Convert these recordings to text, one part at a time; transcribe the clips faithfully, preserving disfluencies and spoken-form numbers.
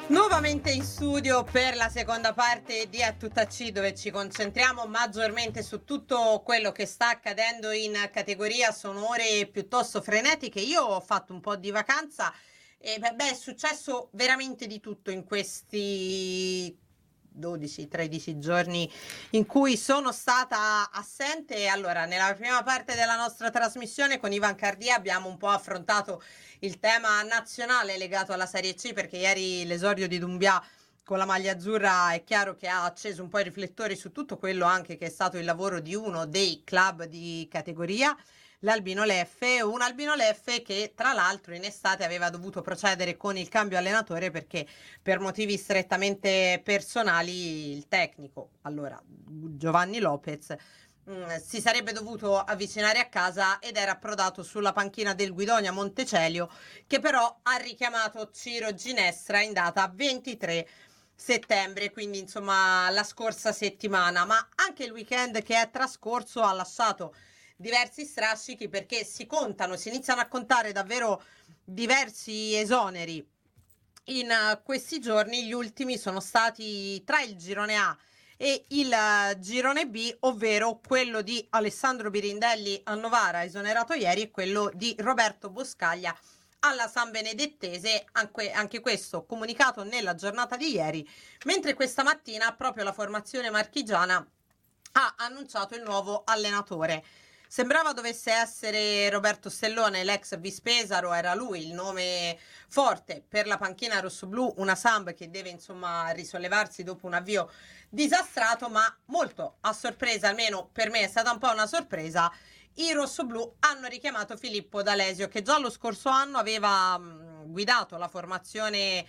Nuovamente in studio per la seconda parte di A Tutta C, dove ci concentriamo maggiormente su tutto quello che sta accadendo in categoria. Sono ore piuttosto frenetiche. Io ho fatto un po' di vacanza e beh, beh, è successo veramente di tutto in questi dodici tredici giorni in cui sono stata assente. Allora, nella prima parte della nostra trasmissione con Ivan Cardia abbiamo un po' affrontato il tema nazionale legato alla Serie C, perché ieri l'esordio di Doumbia con la maglia azzurra è chiaro che ha acceso un po' i riflettori su tutto quello anche che è stato il lavoro di uno dei club di categoria, l'Albino Leffe, un Albino Leffe che tra l'altro in estate aveva dovuto procedere con il cambio allenatore perché per motivi strettamente personali il tecnico, allora Giovanni Lopez, mh, si sarebbe dovuto avvicinare a casa ed era approdato sulla panchina del Guidonia Montecelio, che però ha richiamato Ciro Ginestra in data ventitré settembre, quindi insomma la scorsa settimana. Ma anche il weekend che è trascorso ha lasciato diversi strascichi, perché si contano, si iniziano a contare davvero diversi esoneri in uh, questi giorni. Gli ultimi sono stati tra il girone A e il uh, girone B, ovvero quello di Alessandro Birindelli a Novara, esonerato ieri, e quello di Roberto Boscaglia alla San Benedettese, anche, anche questo comunicato nella giornata di ieri, mentre questa mattina proprio la formazione marchigiana ha annunciato il nuovo allenatore. Sembrava dovesse essere Roberto Stellone, l'ex Vispesaro, era lui il nome forte per la panchina rossoblù, una Samb che deve insomma risollevarsi dopo un avvio disastrato, ma molto a sorpresa, almeno per me è stata un po' una sorpresa, i rossoblù hanno richiamato Filippo D'Alesio, che già lo scorso anno aveva mh, guidato la formazione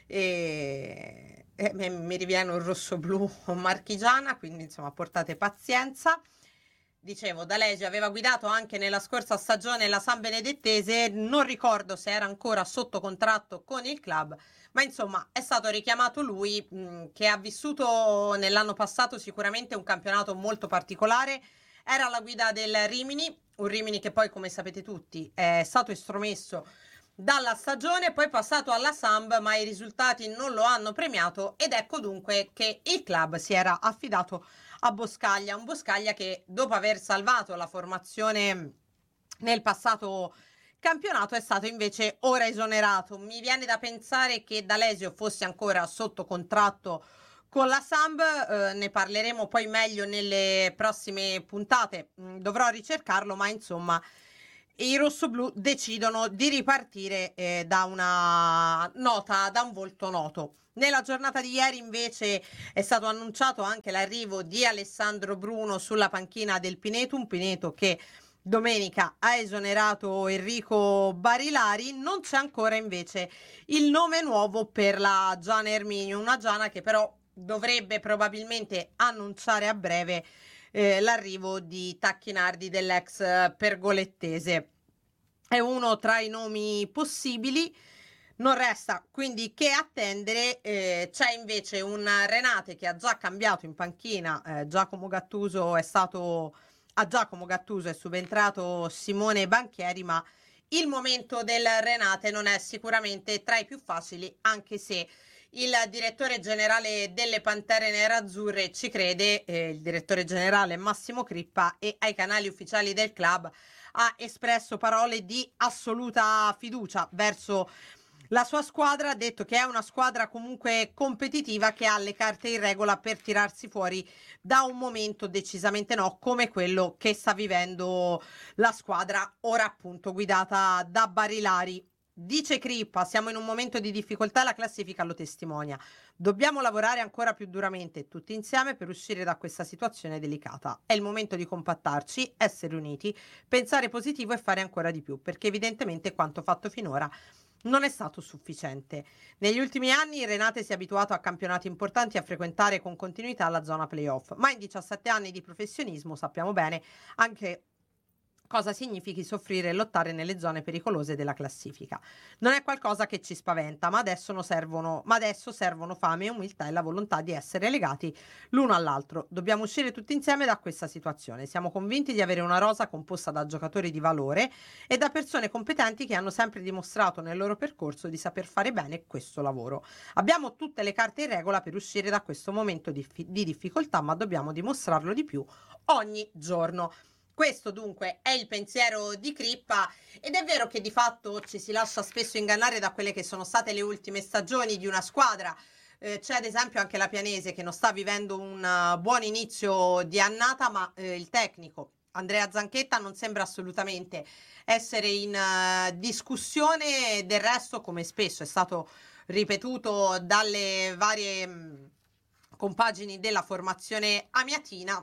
e, e mi riviene un rossoblù marchigiana, quindi insomma portate pazienza. Dicevo, D'Alesio aveva guidato anche nella scorsa stagione la San Benedettese, non ricordo se era ancora sotto contratto con il club, ma insomma è stato richiamato lui, mh, che ha vissuto nell'anno passato sicuramente un campionato molto particolare. Era alla guida del Rimini, un Rimini che poi, come sapete tutti, è stato estromesso dalla stagione, poi passato alla Samb, ma i risultati non lo hanno premiato, ed ecco dunque che il club si era affidato a Boscaglia, un Boscaglia che dopo aver salvato la formazione nel passato campionato è stato invece ora esonerato. Mi viene da pensare che D'Alesio fosse ancora sotto contratto con la Samb, eh, ne parleremo poi meglio nelle prossime puntate, mm, dovrò ricercarlo, ma insomma i rossoblù decidono di ripartire eh, da una nota, da un volto noto. Nella giornata di ieri invece è stato annunciato anche l'arrivo di Alessandro Bruno sulla panchina del Pineto, un Pineto che domenica ha esonerato Enrico Barilari. Non c'è ancora invece il nome nuovo per la Giana Erminio, una Giana che però dovrebbe probabilmente annunciare a breve eh, l'arrivo di Tacchinardi, dell'ex pergolettese. È uno tra i nomi possibili. Non resta quindi che attendere. Eh, c'è invece un Renate che ha già cambiato in panchina. eh, Giacomo Gattuso è stato a Giacomo Gattuso è subentrato Simone Banchieri, ma il momento del Renate non è sicuramente tra i più facili, anche se il direttore generale delle Pantere Nerazzurre ci crede, eh, il direttore generale Massimo Crippa, e ai canali ufficiali del club ha espresso parole di assoluta fiducia verso la sua squadra. Ha detto che è una squadra comunque competitiva, che ha le carte in regola per tirarsi fuori da un momento decisamente no, come quello che sta vivendo la squadra ora appunto guidata da Barilari. Dice Crippa, siamo in un momento di difficoltà, la classifica lo testimonia. Dobbiamo lavorare ancora più duramente tutti insieme per uscire da questa situazione delicata. È il momento di compattarci, essere uniti, pensare positivo e fare ancora di più, perché evidentemente quanto fatto finora non è stato sufficiente. Negli ultimi anni Renate si è abituato a campionati importanti e a frequentare con continuità la zona playoff, ma in diciassette anni di professionismo sappiamo bene anche cosa significhi soffrire e lottare nelle zone pericolose della classifica. Non è qualcosa che ci spaventa, ma adesso, non servono, ma adesso servono fame, umiltà e la volontà di essere legati l'uno all'altro. Dobbiamo uscire tutti insieme da questa situazione. Siamo convinti di avere una rosa composta da giocatori di valore e da persone competenti che hanno sempre dimostrato nel loro percorso di saper fare bene questo lavoro. Abbiamo tutte le carte in regola per uscire da questo momento di, di difficoltà, ma dobbiamo dimostrarlo di più ogni giorno. Questo dunque è il pensiero di Crippa, ed è vero che di fatto ci si lascia spesso ingannare da quelle che sono state le ultime stagioni di una squadra. Eh, c'è ad esempio anche la Pianese che non sta vivendo un uh, buon inizio di annata, ma eh, il tecnico Andrea Zanchetta non sembra assolutamente essere in uh, discussione. Del resto, come spesso è stato ripetuto dalle varie mh, compagini della formazione amiatina,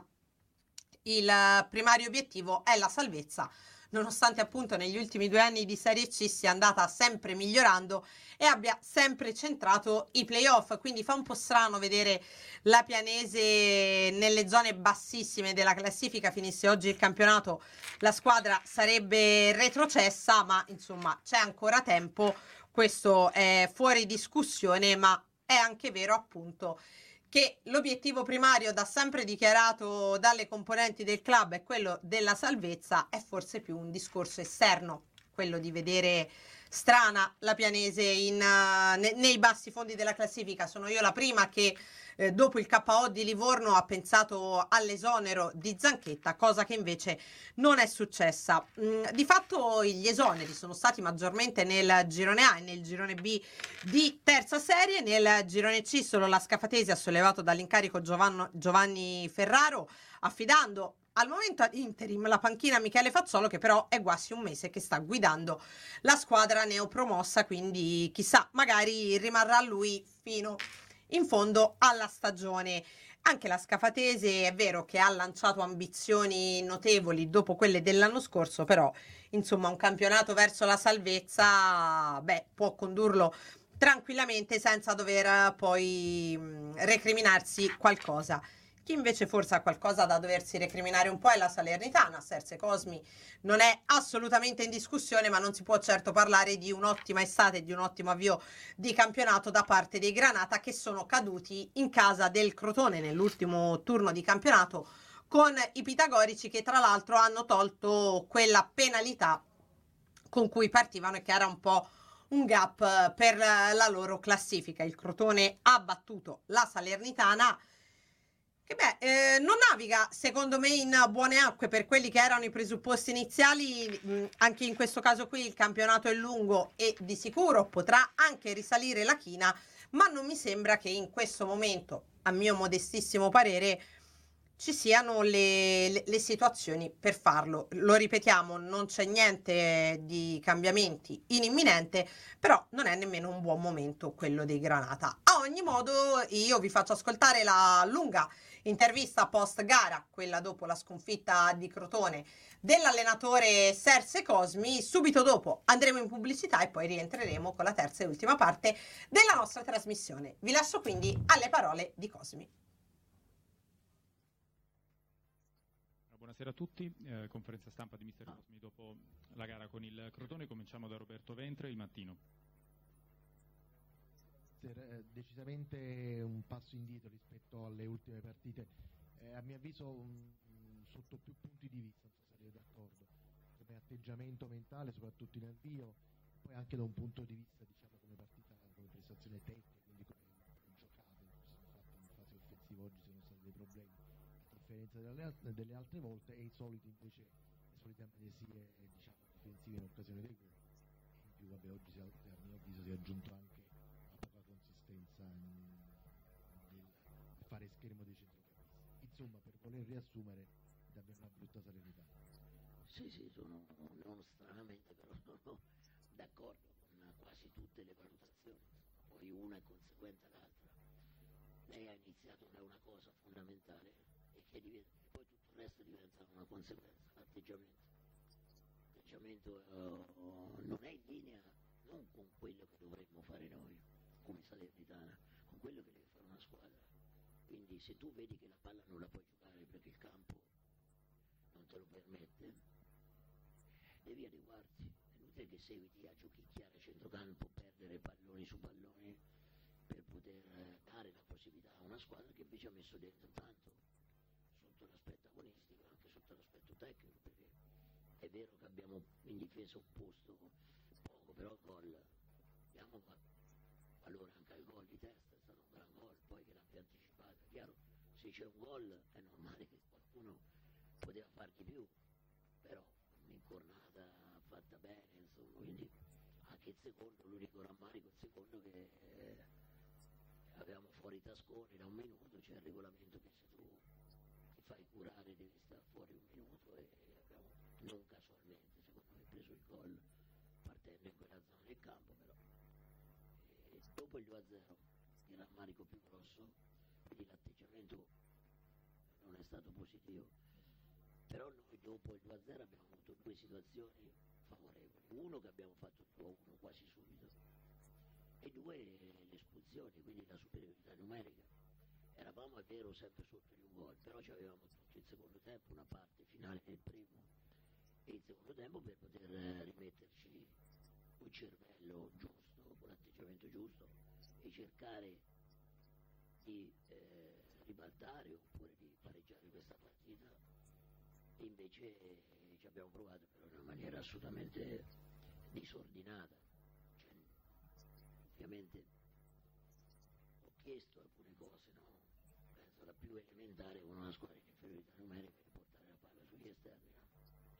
il primario obiettivo è la salvezza, nonostante appunto negli ultimi due anni di Serie C sia andata sempre migliorando e abbia sempre centrato i playoff. Quindi fa un po' strano vedere la Pianese nelle zone bassissime della classifica. Finisse oggi il campionato, la squadra sarebbe retrocessa, ma insomma c'è ancora tempo, questo è fuori discussione. Ma è anche vero appunto che l'obiettivo primario, da sempre dichiarato dalle componenti del club, è quello della salvezza. È forse più un discorso esterno quello di vedere strana la Pianese in, uh, ne, nei bassi fondi della classifica. Sono io la prima che eh, dopo il K O di Livorno ha pensato all'esonero di Zanchetta, cosa che invece non è successa. Mm, di fatto gli esoneri sono stati maggiormente nel girone A e nel girone B di terza serie. Nel girone C solo la Scafatesi ha sollevato dall'incarico Giovanno, Giovanni Ferraro, affidando al momento ad interim la panchina a Michele Fazzolo, che però è quasi un mese che sta guidando la squadra neopromossa, quindi chissà, magari rimarrà lui fino in fondo alla stagione. Anche la Scafatese è vero che ha lanciato ambizioni notevoli dopo quelle dell'anno scorso, però insomma un campionato verso la salvezza, beh, può condurlo tranquillamente senza dover poi mh, recriminarsi qualcosa. Chi invece forse ha qualcosa da doversi recriminare un po' è la Salernitana. Serse Cosmi non è assolutamente in discussione, ma non si può certo parlare di un'ottima estate e di un ottimo avvio di campionato da parte dei Granata, che sono caduti in casa del Crotone nell'ultimo turno di campionato, con i pitagorici che tra l'altro hanno tolto quella penalità con cui partivano e che era un po' un gap per la loro classifica. Il Crotone ha battuto la Salernitana, che beh, eh, non naviga secondo me in buone acque per quelli che erano i presupposti iniziali. Mh, anche in questo caso qui il campionato è lungo e di sicuro potrà anche risalire la china, ma non mi sembra che in questo momento, a mio modestissimo parere, ci siano le, le, le situazioni per farlo. Lo ripetiamo, non c'è niente di cambiamenti in imminente, però non è nemmeno un buon momento quello dei Granata. A ogni modo, io vi faccio ascoltare la lunga intervista post gara, quella dopo la sconfitta di Crotone, dell'allenatore Serse Cosmi. Subito dopo andremo in pubblicità e poi rientreremo con la terza e ultima parte della nostra trasmissione. Vi lascio quindi alle parole di Cosmi. Buonasera a tutti, eh, conferenza stampa di mister Cosmi dopo la gara con il Crotone. Cominciamo da Roberto Ventre, il mattino. Decisamente un passo indietro rispetto alle ultime partite, eh, a mio avviso um, sotto più punti di vista, non so se siete d'accordo, come atteggiamento mentale soprattutto in avvio, poi anche da un punto di vista diciamo come partita, come prestazione tecnica, quindi come giocate che sono fatte in fase offensiva. Oggi sono stati dei problemi a differenza delle, delle altre volte, e i soliti invece le solite amnesie diciamo difensive in occasione dei gol. In più vabbè, oggi si, a mio avviso si è aggiunto anche consistenza nel fare schermo dei centrocampisti. Insomma, per voler riassumere, davvero una brutta Salernitana. Sì, sì, sono non stranamente però sono d'accordo con quasi tutte le valutazioni, poi una è conseguenza l'altra. Lei ha iniziato da una cosa fondamentale e che diventa, poi tutto il resto diventa una conseguenza, l'atteggiamento. L'atteggiamento uh, non è in linea non con quello che dovremmo fare noi come Salernitana, con quello che deve fare una squadra. Quindi se tu vedi che la palla non la puoi giocare perché il campo non te lo permette, devi adeguarti, è inutile che seguiti a giochicchiare a centrocampo, perdere palloni su palloni per poter dare la possibilità a una squadra che invece ha messo dentro tanto sotto l'aspetto agonistico, anche sotto l'aspetto tecnico, perché è vero che abbiamo in difesa opposto poco, però il gol abbiamo allora anche il gol di testa è stato un gran gol, poi che l'abbia anticipato, è chiaro, se c'è un gol è normale che qualcuno poteva far di più, però un'incornata fatta bene, insomma, quindi anche il secondo, l'unico rammarico, il secondo che eh, avevamo fuori Tasconi da un minuto, c'è il regolamento che se tu ti fai curare devi stare fuori un minuto e abbiamo non casualmente secondo me preso il gol partendo in quella zona del campo, però e dopo il due a zero il rammarico più grosso, quindi l'atteggiamento non è stato positivo, però noi dopo il due a zero abbiamo avuto due situazioni favorevoli, uno che abbiamo fatto il due a uno quasi subito e due le espulsioni, quindi la superiorità numerica. Eravamo, è vero, sempre sotto di un gol, però ci avevamo tutto il secondo tempo, una parte finale del primo e il secondo tempo per poter rimetterci un cervello giusto, con l'atteggiamento giusto e cercare di eh, ribaltare oppure di pareggiare questa partita, e invece eh, ci abbiamo provato però in una maniera assolutamente disordinata, cioè, ovviamente ho chiesto alcune cose, no? Penso la più elementare con una squadra in inferiorità numerica di portare la palla sugli esterni, no?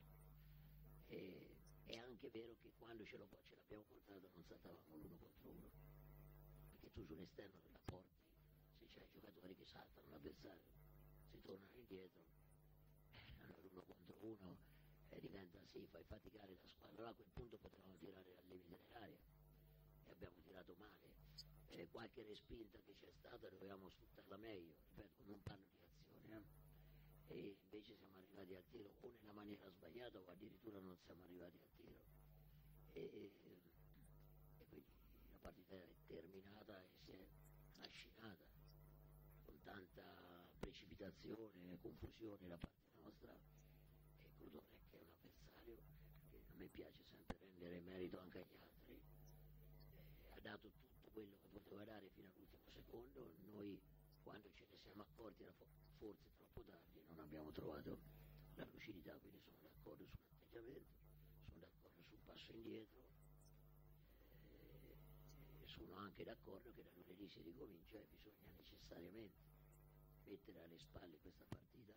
e, è anche vero che quando ce, lo, ce l'abbiamo portato non saltavamo l'uno contro uno, perché tu sull'esterno della porti, se c'hai giocatori che saltano l'avversario, si tornano indietro, eh, allora uno contro uno eh, diventa sì, fai faticare la squadra. Allora a quel punto potevamo tirare al limite dell'area e abbiamo tirato male, eh, qualche respinta che c'è stata dovevamo sfruttarla meglio, ripeto, non parlo di azione, eh. E invece siamo arrivati al tiro o nella maniera sbagliata o addirittura non siamo arrivati al tiro e, e quindi la partita è terminata e si è trascinata con tanta precipitazione e confusione da parte nostra, e Crotone che è un avversario che a me piace sempre rendere merito anche agli altri, eh, ha dato tutto quello che poteva dare fino all'ultimo secondo. Noi quando ce ne siamo accorti era forse troppo tardi, non abbiamo trovato la lucidità, quindi sono d'accordo sull'atteggiamento, sono d'accordo sul passo indietro, eh, sono anche d'accordo che da lunedì si ricomincia e bisogna necessariamente mettere alle spalle questa partita,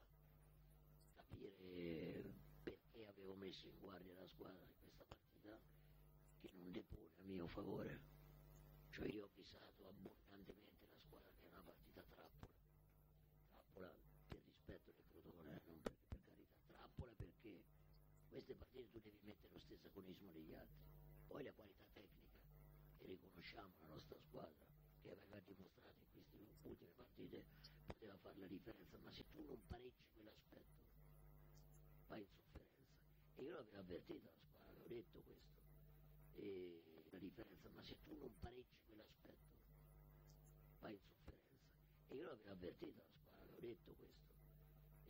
capire perché avevo messo in guardia la squadra in questa partita che non depone a mio favore, cioè io ho avvisato abbondantemente la squadra che è una partita trappola, trappola per rispetto del Crotone, non perché per carità, trappola perché queste partite tu devi mettere lo stesso agonismo degli altri, poi la qualità tecnica che riconosciamo la nostra squadra che aveva dimostrato in queste ultime partite poteva fare la differenza, ma se tu non pareggi quell'aspetto vai in sofferenza, e io l'avevo avvertito la squadra, avevo detto questo, e la differenza, ma se tu non pareggi quell'aspetto vai in sofferenza, e io l'avevo avvertito la squadra, avevo detto questo,